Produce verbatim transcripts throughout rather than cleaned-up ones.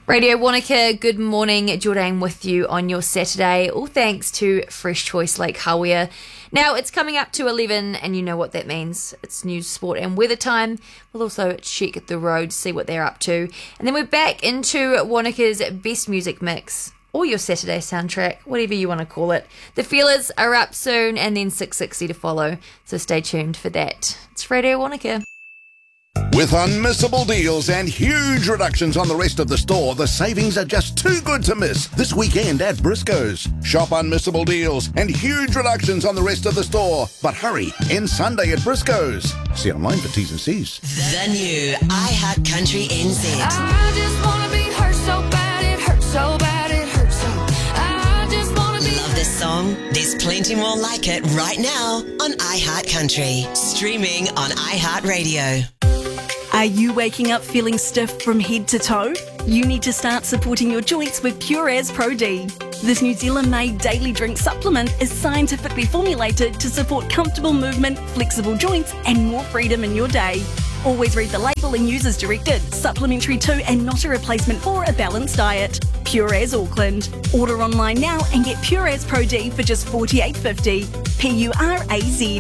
Radio Wanaka, good morning. Jordan with you on your Saturday. All thanks to Fresh Choice Lake Hawea. Now it's coming up to eleven and you know what that means. It's news, sport and weather time. We'll also check the roads, see what they're up to. And then we're back into Wanaka's best music mix, or your Saturday soundtrack, whatever you want to call it. The Feelers are up soon and then six sixty to follow. So stay tuned for that. It's Radio Wanaka. With unmissable deals and huge reductions on the rest of the store, the savings are just too good to miss this weekend at Briscoe's. Shop unmissable deals and huge reductions on the rest of the store. But hurry, end Sunday at Briscoe's. See online for T's and C's. The new iHeart Country N Z. I just want to be hurt so bad, it hurts so bad, it hurts so. I just want to be. Love this song? There's plenty more like it right now on iHeart Country. Streaming on iHeartRadio. Are you waking up feeling stiff from head to toe? You need to start supporting your joints with Pureas Pro D. This New Zealand-made daily drink supplement is scientifically formulated to support comfortable movement, flexible joints and more freedom in your day. Always read the label and use as directed. Supplementary to and not a replacement for a balanced diet. Pureas Auckland. Order online now and get Pureas Pro D for just forty-eight fifty. P U R A Z.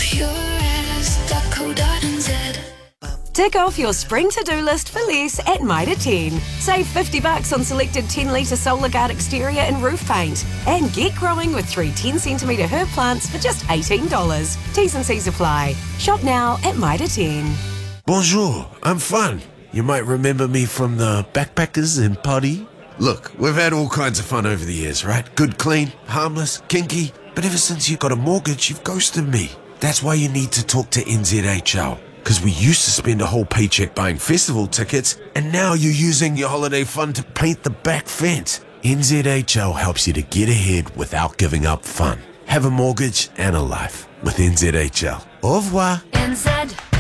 Pureas dot co dot n z. Tick off your spring to-do list for less at Mitre ten. Save fifty bucks on selected ten litre Solar Guard exterior and roof paint. And get growing with three ten centimetre herb plants for just eighteen dollars. T's and C's apply. Shop now at Mitre ten. Bonjour, I'm Fun. You might remember me from the Backpackers and Poddy. Look, we've had all kinds of fun over the years, right? Good, clean, harmless, kinky. But ever since you got a mortgage, you've ghosted me. That's why you need to talk to N Z H L. Because we used to spend a whole paycheck buying festival tickets, and now you're using your holiday fund to paint the back fence. N Z H L helps you to get ahead without giving up fun. Have a mortgage and a life with N Z H L. Au revoir. N Z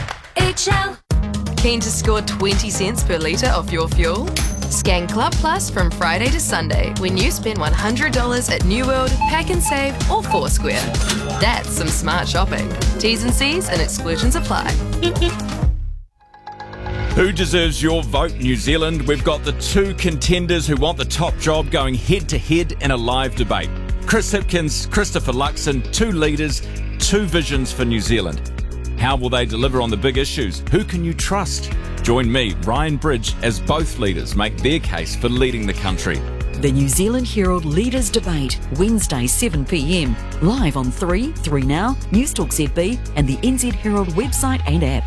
H L. Keen to score twenty cents per litre off your fuel? Scan Club Plus from Friday to Sunday when you spend one hundred dollars at New World, Pack and Save or Foursquare. That's some smart shopping. T's and C's and exclusions apply. Who deserves your vote, New Zealand? We've got the two contenders who want the top job going head-to-head in a live debate. Chris Hipkins, Christopher Luxon, two leaders, two visions for New Zealand. How will they deliver on the big issues? Who can you trust? Join me, Ryan Bridge, as both leaders make their case for leading the country. The New Zealand Herald Leaders Debate, Wednesday seven p m, live on three, three Now, Newstalk Z B and the N Z Herald website and app.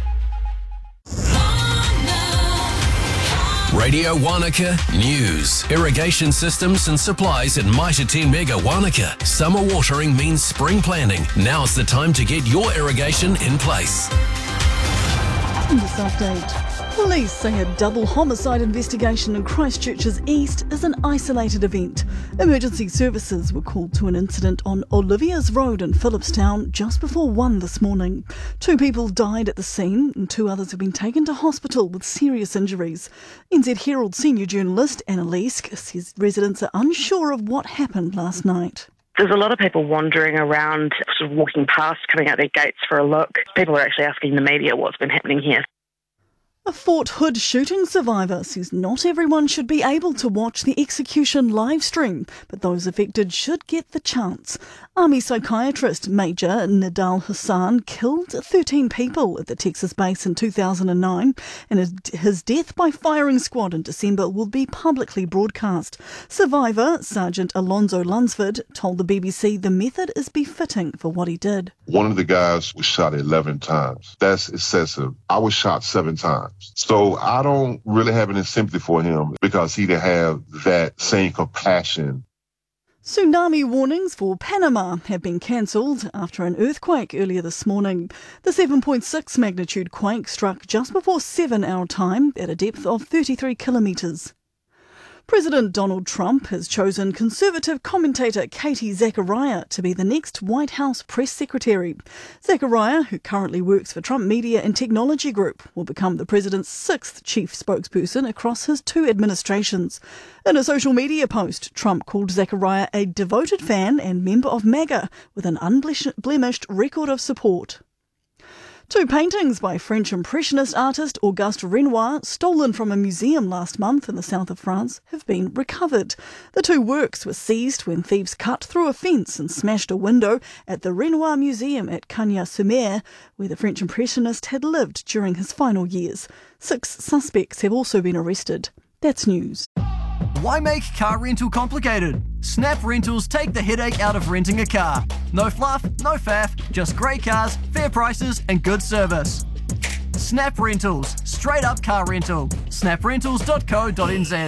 Radio Wanaka News. Irrigation systems and supplies at Mitre ten Mega Wanaka. Summer watering means spring planting. Now's the time to get your irrigation in place. In this update, police say a double homicide investigation in Christchurch's east is an isolated event. Emergency services were called to an incident on Olivia's Road in Phillipstown just before one this morning. Two people died at the scene and two others have been taken to hospital with serious injuries. N Z Herald senior journalist Anna Leask says residents are unsure of what happened last night. There's a lot of people wandering around, sort of walking past, coming out their gates for a look. People are actually asking the media what's been happening here. A Fort Hood shooting survivor says not everyone should be able to watch the execution live stream, but those affected should get the chance. Army psychiatrist Major Nidal Hassan killed thirteen people at the Texas base in two thousand nine, and his death by firing squad in December will be publicly broadcast. Survivor Sergeant Alonzo Lunsford told the B B C the method is befitting for what he did. One of the guys was shot eleven times. That's excessive. I was shot seven times. So I don't really have any sympathy for him because he didn't have that same compassion. Tsunami warnings for Panama have been cancelled after an earthquake earlier this morning. The seven point six magnitude quake struck just before seven our time at a depth of thirty-three kilometres. President Donald Trump has chosen conservative commentator Katie Zachariah to be the next White House press secretary. Zachariah, who currently works for Trump Media and Technology Group, will become the president's sixth chief spokesperson across his two administrations. In a social media post, Trump called Zachariah a devoted fan and member of MAGA with an unblemished record of support. Two paintings by French Impressionist artist Auguste Renoir, stolen from a museum last month in the south of France, have been recovered. The two works were seized when thieves cut through a fence and smashed a window at the Renoir Museum at Cagnes-sur-Mer, where the French Impressionist had lived during his final years. Six suspects have also been arrested. That's news. Why make car rental complicated? Snap Rentals take the headache out of renting a car. No fluff, no faff, just great cars, fair prices and good service. Snap Rentals, straight up car rental. snap rentals dot co dot n z.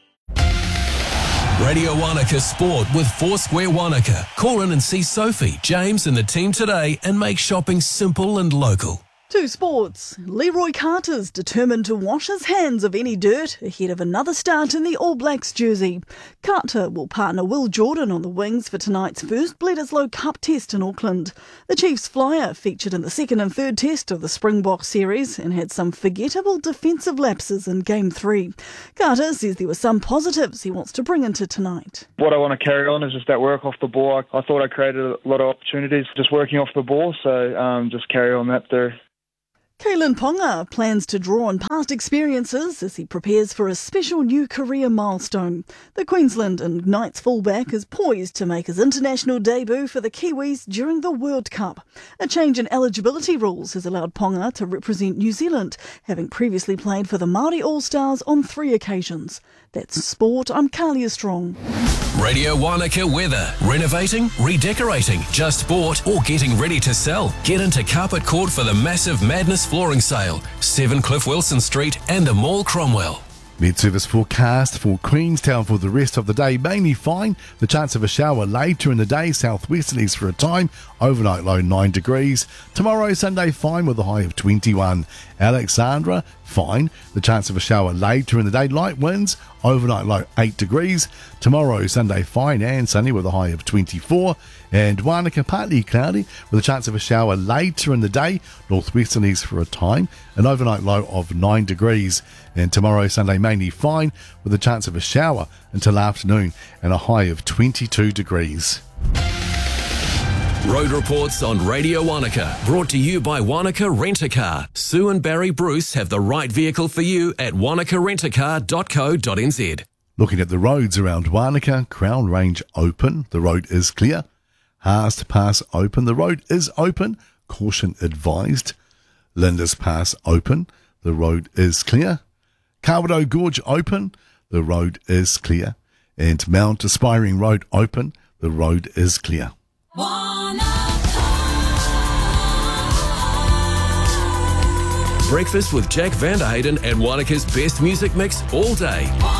Radio Wanaka Sport with Foursquare Wanaka. Call in and see Sophie, James and the team today and make shopping simple and local. To sports. Leroy Carter's determined to wash his hands of any dirt ahead of another start in the All Blacks jersey. Carter will partner Will Jordan on the wings for tonight's first Bledisloe Cup test in Auckland. The Chiefs flyer featured in the second and third test of the Springbok series and had some forgettable defensive lapses in Game three. Carter says there were some positives he wants to bring into tonight. What I want to carry on is just that work off the ball. I, I thought I created a lot of opportunities just working off the ball, so um, just carry on that there. Kalen Ponga plans to draw on past experiences as he prepares for a special new career milestone. The Queensland and Knights fullback is poised to make his international debut for the Kiwis during the World Cup. A change in eligibility rules has allowed Ponga to represent New Zealand, having previously played for the Māori All-Stars on three occasions. That's sport. I'm Kalia Strong. Radio Wanaka weather. Renovating, redecorating, just bought or getting ready to sell. Get into Carpet Court for the massive Madness flooring sale. seven Cliff Wilson Street and the Mall Cromwell. Mid-service forecast for Queenstown for the rest of the day. Mainly fine. The chance of a shower later in the day. Southwesterlies for a time. Overnight low nine degrees. Tomorrow, Sunday, fine with a high of twenty-one. Alexandra, fine. The chance of a shower later in the day. Light winds. Overnight low eight degrees. Tomorrow, Sunday, fine and sunny with a high of twenty-four. And Wanaka, partly cloudy with a chance of a shower later in the day. Northwesterlies for a time. An overnight low of nine degrees. And tomorrow, Sunday, mainly fine with a chance of a shower until afternoon and a high of twenty-two degrees. Road reports on Radio Wanaka, brought to you by Wanaka Rent-A-Car. Sue and Barry Bruce have the right vehicle for you at wanaka rent a car dot co dot n z. Looking at the roads around Wanaka, Crown Range open, the road is clear. Haast Pass open, the road is open, caution advised. Linda's Pass open, the road is clear. Kawerau Gorge open, the road is clear. And Mount Aspiring Road open, the road is clear. Breakfast with Jack Vanderhayden and Wanaka's best music mix all day.